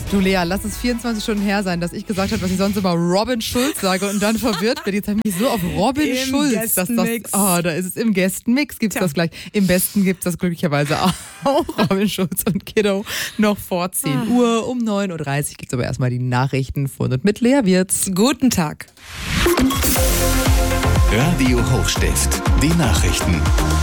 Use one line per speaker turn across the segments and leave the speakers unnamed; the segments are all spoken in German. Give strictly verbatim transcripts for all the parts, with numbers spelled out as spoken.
Du Lea, lass es vierundzwanzig Stunden her sein, dass ich gesagt habe, was ich sonst immer Robin Schulz sage und dann verwirrt bin. Jetzt habe ich mich so auf Robin
Im
Schulz. Dass das,
Gästenmix.
oh, da ist es im Gästenmix, gibt es das gleich. Im Besten gibt es das glücklicherweise auch. Robin Schulz und Kiddo noch vor zehn
Ah.
Uhr. Um neun Uhr dreißig gibt es aber erstmal die Nachrichten von und mit Lea Wirz.
Guten Tag.
Radio Hochstift, die Nachrichten.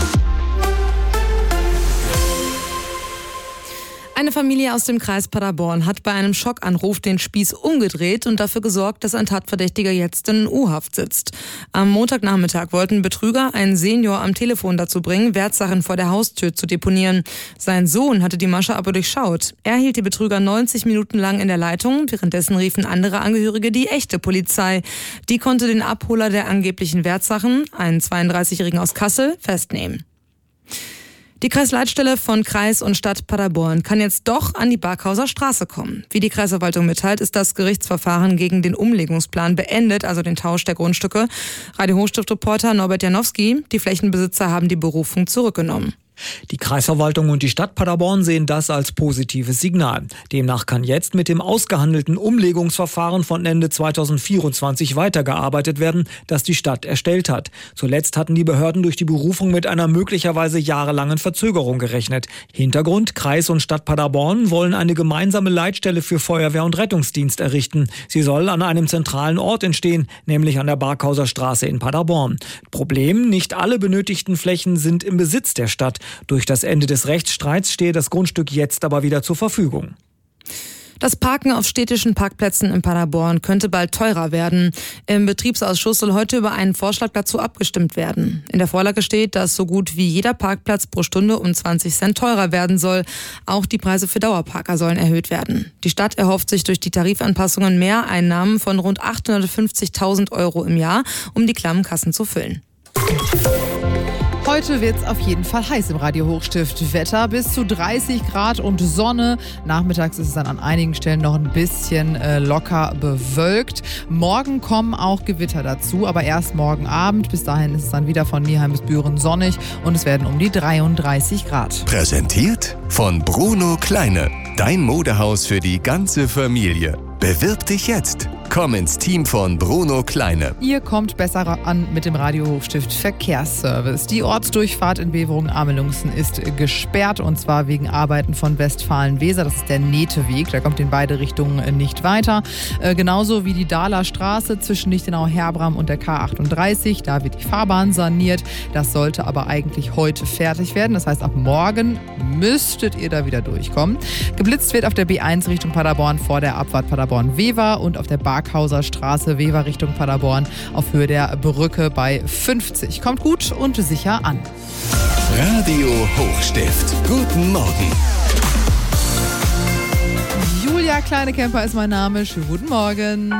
Eine Familie aus dem Kreis Paderborn hat bei einem Schockanruf den Spieß umgedreht und dafür gesorgt, dass ein Tatverdächtiger jetzt in U-Haft sitzt. Am Montagnachmittag wollten Betrüger einen Senior am Telefon dazu bringen, Wertsachen vor der Haustür zu deponieren. Sein Sohn hatte die Masche aber durchschaut. Er hielt die Betrüger neunzig Minuten lang in der Leitung. Währenddessen riefen andere Angehörige die echte Polizei. Die konnte den Abholer der angeblichen Wertsachen, einen zweiunddreißigjährigen aus Kassel, festnehmen. Die Kreisleitstelle von Kreis und Stadt Paderborn kann jetzt doch an die Barkhauser Straße kommen. Wie die Kreisverwaltung mitteilt, ist das Gerichtsverfahren gegen den Umlegungsplan beendet, also den Tausch der Grundstücke. Radio Hochstift-Reporter Norbert Janowski, die Flächenbesitzer haben die Berufung zurückgenommen.
Die Kreisverwaltung und die Stadt Paderborn sehen das als positives Signal. Demnach kann jetzt mit dem ausgehandelten Umlegungsverfahren von Ende zweitausendvierundzwanzig weitergearbeitet werden, das die Stadt erstellt hat. Zuletzt hatten die Behörden durch die Berufung mit einer möglicherweise jahrelangen Verzögerung gerechnet. Hintergrund: Kreis und Stadt Paderborn wollen eine gemeinsame Leitstelle für Feuerwehr und Rettungsdienst errichten. Sie soll an einem zentralen Ort entstehen, nämlich an der Barkhauser Straße in Paderborn. Problem: Nicht alle benötigten Flächen sind im Besitz der Stadt. Durch das Ende des Rechtsstreits stehe das Grundstück jetzt aber wieder zur Verfügung.
Das Parken auf städtischen Parkplätzen in Paderborn könnte bald teurer werden. Im Betriebsausschuss soll heute über einen Vorschlag dazu abgestimmt werden. In der Vorlage steht, dass so gut wie jeder Parkplatz pro Stunde um zwanzig Cent teurer werden soll. Auch die Preise für Dauerparker sollen erhöht werden. Die Stadt erhofft sich durch die Tarifanpassungen Mehreinnahmen von rund achthundertfünfzigtausend Euro im Jahr, um die klammen Kassen zu füllen.
Heute wird es auf jeden Fall heiß im Radio Hochstift. Wetter bis zu dreißig Grad und Sonne. Nachmittags ist es dann an einigen Stellen noch ein bisschen äh, locker bewölkt. Morgen kommen auch Gewitter dazu, aber erst morgen Abend. Bis dahin ist es dann wieder von Nierheim bis Büren sonnig und es werden um die dreiunddreißig Grad.
Präsentiert von Bruno Kleine. Dein Modehaus für die ganze Familie. Bewirb dich jetzt. Komm ins Team von Bruno Kleine.
Ihr kommt besser an mit dem Radio Hochstift Verkehrsservice. Die Ortsdurchfahrt in Beverungen-Amelungsen ist gesperrt und zwar wegen Arbeiten von Westfalen-Weser. Das ist der Neteweg, der kommt in beide Richtungen nicht weiter. Äh, genauso wie die Dahler Straße zwischen Lichtenau-Herbram und der K achtunddreißig. Da wird die Fahrbahn saniert. Das sollte aber eigentlich heute fertig werden. Das heißt, ab morgen müsstet ihr da wieder durchkommen. Geblitzt wird auf der B eins Richtung Paderborn vor der Abfahrt Paderborn-Wever und auf der Barkhauser Straße Wever Richtung Paderborn auf Höhe der Brücke bei fünfzig. Kommt gut und sicher an.
Radio Hochstift. Guten Morgen.
Julia Kleine-Kemper ist mein Name. Schönen guten Morgen.